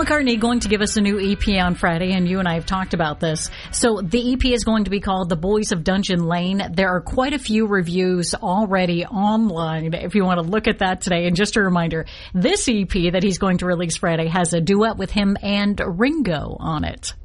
McCartney going to give us a new EP on Friday, and you and I have talked about this. So the EP is going to be called The Boys of Dungeon Lane. There are quite a few reviews already online if you want to look at that today. And just a reminder, this EP that he's going to release Friday has a duet with him and Ringo on it.